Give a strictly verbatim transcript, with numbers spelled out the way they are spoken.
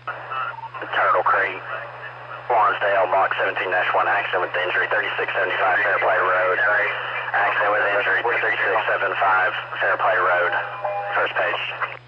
Turtle Creek, Lonsdale, box seventeen dash one, accident with injury, thirty-six seventy-five Fairplay Road. Accident with injury, thirty-six seventy-five Fairplay Road. First page.